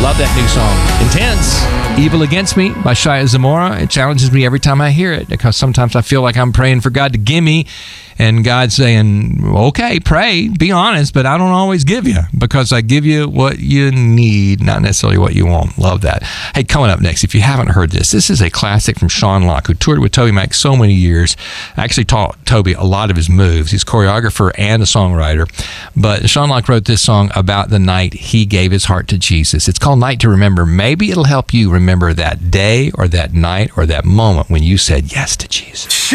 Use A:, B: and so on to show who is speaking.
A: Love that new song. Intense. Evil Against Me by Shia Zamora. It challenges me every time I hear it because sometimes I feel like I'm praying for God to give me and God's saying, okay, pray, be honest, but I don't always give you because I give you what you need, not necessarily what you want. Love that. Hey, coming up next, if you haven't heard this is a classic from Sean Locke, who toured with TobyMac so many years. Actually taught Toby a lot of his moves. He's a choreographer and a songwriter. But Sean Locke wrote this song about the night he gave his heart to Jesus. It's called Night to Remember. Maybe it'll help you remember that day or that night or that moment when you said yes to Jesus.